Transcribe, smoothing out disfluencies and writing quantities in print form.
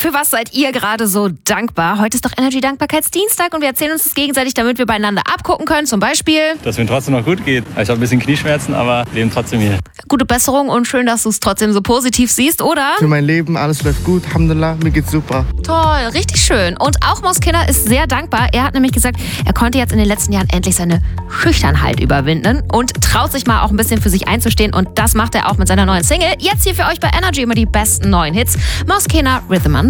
Für was seid ihr gerade so dankbar? Heute ist doch Energy-Dankbarkeitsdienstag und wir erzählen uns das gegenseitig, damit wir beieinander abgucken können. Zum Beispiel, dass es mir trotzdem noch gut geht. Ich habe ein bisschen Knieschmerzen, aber leben trotzdem hier. Gute Besserung und schön, dass du es trotzdem so positiv siehst, oder? Für mein Leben, alles läuft gut, Alhamdulillah, mir geht's super. Toll, richtig schön. Und auch Moskina ist sehr dankbar. Er hat nämlich gesagt, er konnte jetzt in den letzten Jahren endlich seine Schüchternheit überwinden und traut sich mal auch ein bisschen für sich einzustehen. Und das macht er auch mit seiner neuen Single. Jetzt hier für euch bei Energy immer die besten neuen Hits. Moskina, Rhythm and